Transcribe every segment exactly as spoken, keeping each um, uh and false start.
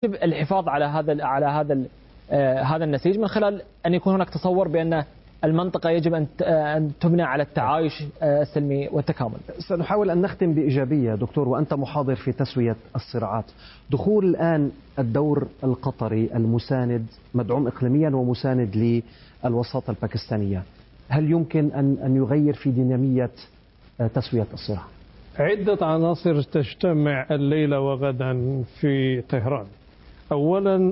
الحفاظ على هذا على هذا هذا النسيج من خلال أن يكون هناك تصور بأن المنطقة يجب أن تبنى على التعايش السلمي والتكامل. سنحاول أن نختم بإيجابية دكتور، وأنت محاضر في تسوية الصراعات. دخول الآن الدور القطري المساند مدعوم إقليميا ومساند للوساطة الباكستانية، هل يمكن أن أن يغير في دينامية تسوية الصراع؟ عدة عناصر تجتمع الليلة وغدا في طهران. أولا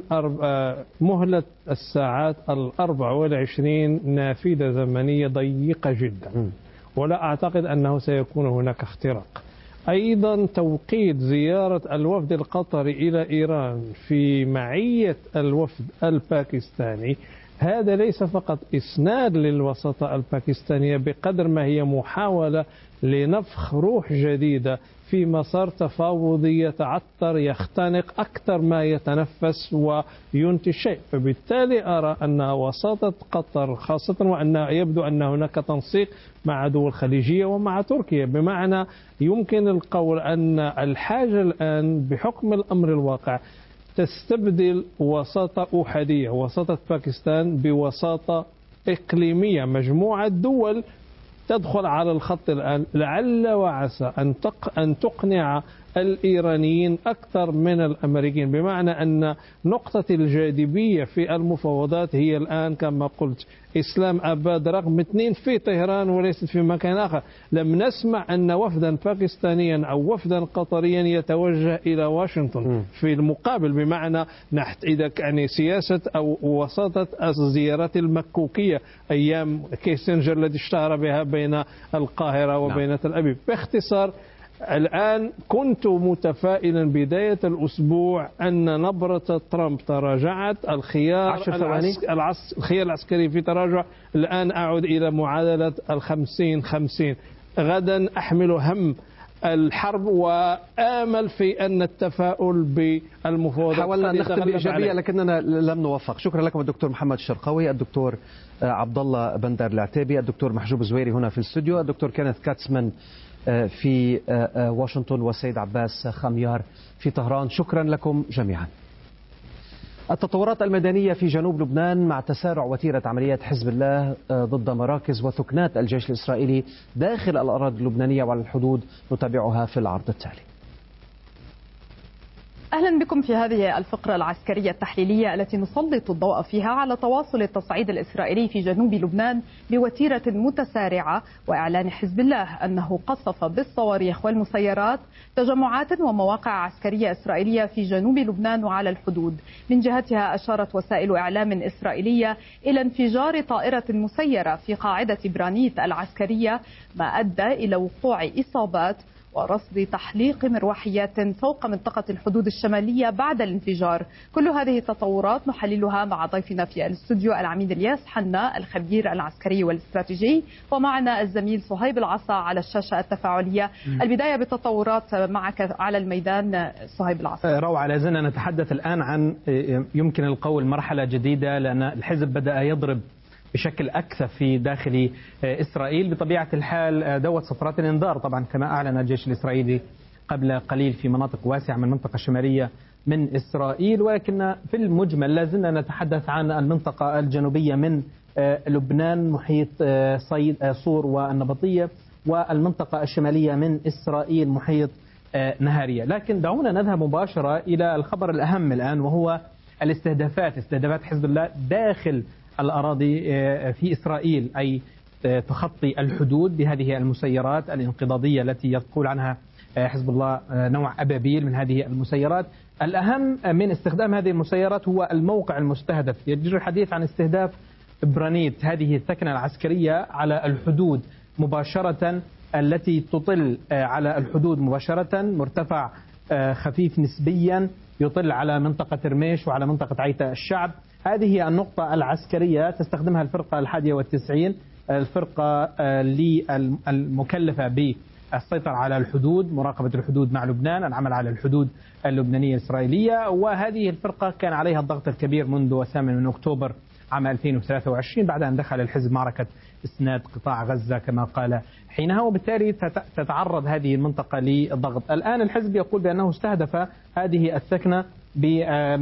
مهلة الساعات الأربع والعشرين نافذة زمنية ضيقة جدا، ولا أعتقد أنه سيكون هناك اختراق. أيضا توقيت زيارة الوفد القطري إلى إيران في معية الوفد الباكستاني، هذا ليس فقط إسناد للوساطة الباكستانية بقدر ما هي محاولة لنفخ روح جديدة في مسار تفاوضي يتعطر يختنق أكثر ما يتنفس وينتج شيء. فبالتالي أرى أن وساطة قطر خاصة، وأن يبدو أن هناك تنسيق مع دول الخليجية ومع تركيا، بمعنى يمكن القول أن الحاجة الآن بحكم الأمر الواقع تستبدل وساطة أحادية، وساطة باكستان، بوساطة إقليمية، مجموعة دول تدخل على الخط الآن، لعل وعسى أن أن تقنع الإيرانيين أكثر من الأمريكيين، بمعنى أن نقطة الجاذبية في المفاوضات هي الآن كما قلت إسلام أباد رقم اثنين في طهران وليست في مكان آخر. لم نسمع أن وفدا باكستانيا أو وفدا قطريا يتوجه إلى واشنطن في المقابل، بمعنى نحت إذا كان سياسة أو وساطة الزيارات المكوكية أيام كيسنجر الذي اشتهر بها بين القاهرة وبين تل أبيب. باختصار الآن كنت متفائلا بداية الأسبوع أن نبرة ترامب تراجعت، الخيار العس... الخيار العسكري في تراجع، الآن أعود إلى معادلة الخمسين خمسين. غدا أحمل هم الحرب وآمل في أن التفاؤل بالمفاوضات. حاولنا أن نختم بإيجابية لكننا لم نوفق. شكرا لكم الدكتور محمد الشرقاوي، الدكتور عبد الله بندر العتيبي، الدكتور محجوب زويري هنا في الاستوديو، الدكتور كينيث كاتسمان في واشنطن، والسيد عباس خميار في طهران. شكرا لكم جميعا. التطورات الميدانية في جنوب لبنان مع تسارع وتيرة عمليات حزب الله ضد مراكز وثكنات الجيش الإسرائيلي داخل الأراضي اللبنانية وعلى الحدود، نتابعها في العرض التالي. أهلا بكم في هذه الفقرة العسكرية التحليلية التي نسلط الضوء فيها على تواصل التصعيد الإسرائيلي في جنوب لبنان بوتيرة متسارعة، وإعلان حزب الله أنه قصف بالصواريخ والمسيرات تجمعات ومواقع عسكرية إسرائيلية في جنوب لبنان وعلى الحدود. من جهتها أشارت وسائل إعلام إسرائيلية إلى انفجار طائرة مسيرة في قاعدة برانيت العسكرية، ما أدى إلى وقوع إصابات ورصد تحليق مروحيات فوق منطقة الحدود الشمالية بعد الانفجار. كل هذه التطورات نحللها مع ضيفنا في الاستوديو العميد الياس حنا الخبير العسكري والاستراتيجي، ومعنا الزميل صهيب العصا على الشاشة التفاعلية. البداية بالتطورات معك على الميدان صهيب العصا. روعة. لازلنا نتحدث الآن عن يمكن القول مرحلة جديدة، لأن الحزب بدأ يضرب بشكل أكثر في داخل إسرائيل. بطبيعة الحال دوت صفارات الإنذار طبعا كما أعلن الجيش الإسرائيلي قبل قليل في مناطق واسعة من المنطقة الشمالية من إسرائيل، ولكن في المجمل لازلنا نتحدث عن المنطقة الجنوبية من لبنان، محيط صيد صور والنبطية، والمنطقة الشمالية من إسرائيل محيط نهارية. لكن دعونا نذهب مباشرة إلى الخبر الأهم الآن، وهو الاستهدافات استهدافات حزب الله داخل الأراضي في إسرائيل، أي تخطي الحدود بهذه المسيرات الانقضاضية التي يقول عنها حزب الله نوع أبابيل من هذه المسيرات. الأهم من استخدام هذه المسيرات هو الموقع المستهدف. يجري الحديث عن استهداف برانيت، هذه الثكنة العسكرية على الحدود مباشرة، التي تطل على الحدود مباشرة، مرتفع خفيف نسبيا يطل على منطقة رميش وعلى منطقة عيتة الشعب. هذه النقطة العسكرية تستخدمها الفرقة الحادية والتسعين، الفرقة المكلفة بالسيطرة على الحدود، مراقبة الحدود مع لبنان، العمل على الحدود اللبنانية الإسرائيلية. وهذه الفرقة كان عليها الضغط الكبير منذ الثامن من أكتوبر عام ألفين وثلاثة وعشرين بعد أن دخل الحزب معركة إسناد قطاع غزة كما قال حينها، وبالتالي تتعرض هذه المنطقة للضغط. الآن الحزب يقول بأنه استهدف هذه الثكنة ب